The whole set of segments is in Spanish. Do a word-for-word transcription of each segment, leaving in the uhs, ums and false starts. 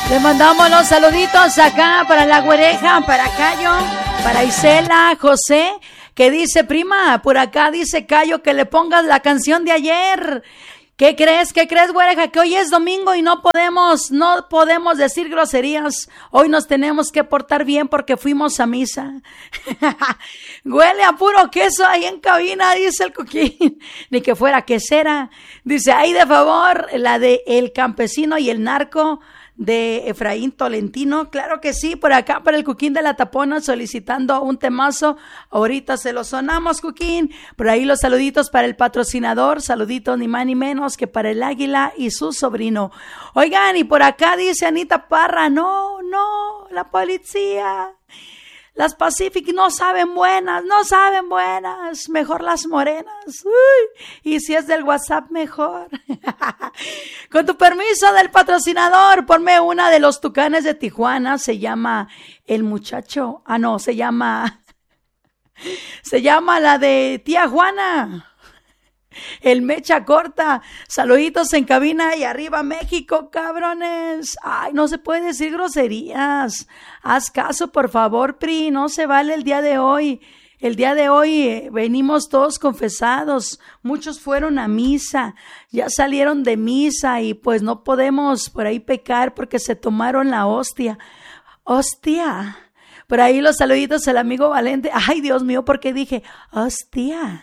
Le mandamos los saluditos acá para la güereja, para Cayo, para Isela, José, que dice, prima, por acá dice Cayo que le pongas la canción de ayer. ¿Qué crees? ¿Qué crees, güereja? Que hoy es domingo y no podemos, no podemos decir groserías. Hoy nos tenemos que portar bien porque fuimos a misa. Huele a puro queso ahí en cabina, dice el Coquín. Ni que fuera quesera. Dice, ay, de favor, la de El Campesino y el Narco, de Efraín Tolentino. Claro que sí, por acá para el Cuquín de la Tapona solicitando un temazo. Ahorita se lo sonamos, Cuquín. Por ahí los saluditos para el patrocinador, saluditos ni más ni menos que para el Águila y su sobrino. Oigan, y por acá dice Anita Parra, no, no, la policía, las Pacific no saben buenas, no saben buenas, mejor las morenas. Uy, y si es del WhatsApp, mejor. Con tu permiso del patrocinador, ponme una de los Tucanes de Tijuana, se llama El Muchacho, ah no, se llama, se llama la de Tía Juana. El Mecha Corta, saluditos en cabina y arriba México, cabrones. Ay, no se puede decir groserías. Haz caso, por favor, Pri, no se vale el día de hoy. El día de hoy eh, venimos todos confesados. Muchos fueron a misa, ya salieron de misa y pues no podemos por ahí pecar porque se tomaron la hostia. Hostia. Por ahí los saluditos al amigo Valente. Ay, Dios mío, ¿por qué dije hostia?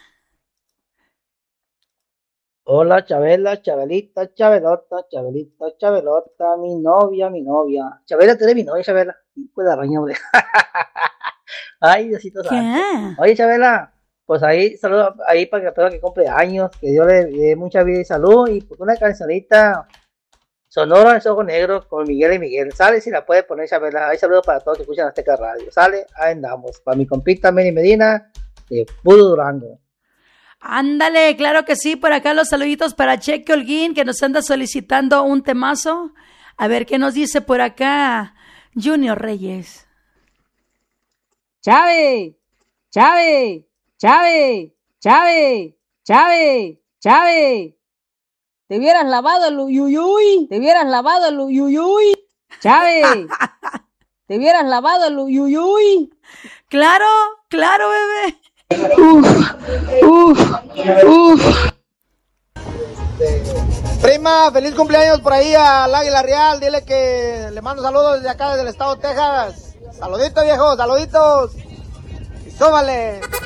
Hola, Chabela, Chabelita, Chabelota, Chabelita, Chabelota, mi novia, mi novia. Chabela, tú eres mi novia, Chabela. Hijo de la raña, hombre. Ay, Diosito santo. Oye, Chabela, pues ahí, saludo ahí para que espero que cumple años, que Dios le dé mucha vida y salud. Y pues una cancionita sonora de Ojo Negro con Miguel y Miguel. Sale si la puede poner, Chabela. Ahí saludos para todos que escuchan Azteca Radio. Sale, ahí andamos. Para mi compita Meni Medina, de Puro Durango. Ándale, claro que sí, por acá los saluditos para Cheque Holguín, que nos anda solicitando un temazo. A ver, ¿qué nos dice por acá Junior Reyes? Chave, Chave, Chave, Chave, Chave, Chave. Te hubieras lavado el uyuyuy, te hubieras lavado el uyuyuy. Chave, te hubieras lavado el uyuyuy. Claro, claro, bebé. Uf, uf, uf. Prima, feliz cumpleaños por ahí al Águila Real. Dile que le mando saludos desde acá, desde el estado de Texas. Saluditos, viejo, saluditos. Y súbale.